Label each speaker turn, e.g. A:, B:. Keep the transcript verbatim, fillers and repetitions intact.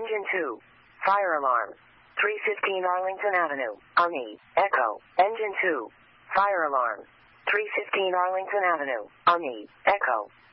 A: Engine two. Fire alarm. three fifteen Arlington Avenue. Ami. Echo. Engine two. Fire alarm. three fifteen Arlington Avenue. Ami. Echo.